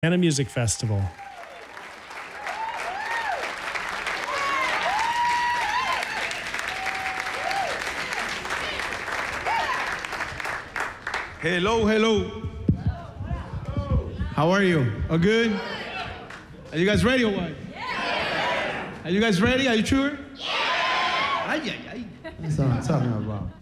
and a music festival. Hello, hello. How are you? All good? Are you guys ready or what? Yeah. Are you guys ready? Are you sure? Yeah. Ay, ay, ay. That's what I'm talking about.